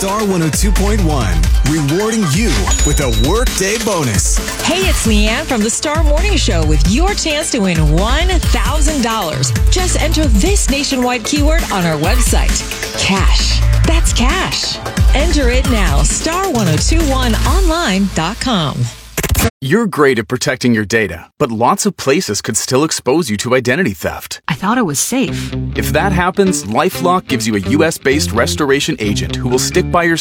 Star 102.1, rewarding you with a workday bonus. Hey, it's Leanne from the Star Morning Show with your chance to win $1,000. Just enter this nationwide keyword on our website. Cash. That's cash. Enter it now. Star1021online.com. You're great at protecting your data, but lots of places could still expose you to identity theft. I thought it was safe. If that happens, LifeLock gives you a U.S.-based restoration agent who will stick by your